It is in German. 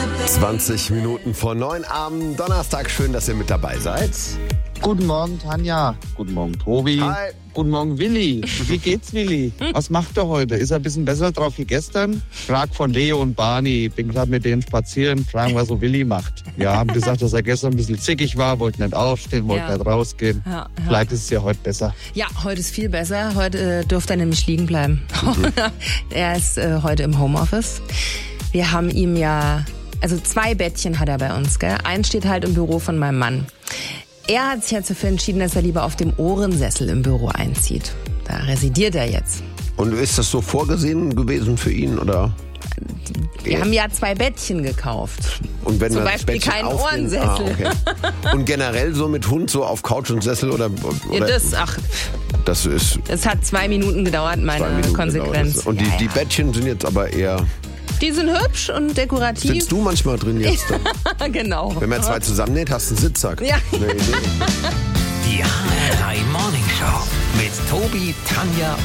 20 Minuten vor 9 am Donnerstag. Schön, dass ihr mit dabei seid. Guten Morgen, Tanja. Guten Morgen, Tobi. Hi. Guten Morgen, Willi. Wie geht's, Willi? Was macht er heute? Ist er ein bisschen besser drauf wie gestern? Frag von Leo und Barney. Bin gerade mit denen spazieren. Fragen, was so Willi macht. Ja, haben gesagt, dass er gestern ein bisschen zickig war, wollte nicht aufstehen, wollte nicht rausgehen. Ja. Vielleicht ist es ja heute besser. Ja, heute ist viel besser. Heute dürfte er nämlich liegen bleiben. Er ist heute im Homeoffice. Wir haben ihm also 2 Bettchen hat er bei uns, gell? Eins steht halt im Büro von meinem Mann. Er hat sich jetzt dafür entschieden, dass er lieber auf dem Ohrensessel im Büro einzieht. Da residiert er jetzt. Und ist das so vorgesehen gewesen für ihn, oder? Wir haben ja 2 Bettchen gekauft. Und wenn Zum das Beispiel Bettchen keinen aufnimmt- Ohrensessel. Okay. Und generell so mit Hund so auf Couch und Sessel oder Ja, das ist es hat 2 Minuten gedauert, 2 meine Minuten Konsequenz. gedauert. Und die Ja. Bettchen sind jetzt aber eher... Die sind hübsch und dekorativ. Sitzt du manchmal drin jetzt? Genau. Wenn man 2 zusammennäht, hast du einen Sitzsack. Ja. Eine Idee. Die HR3 Morning Show mit Tobi, Tanja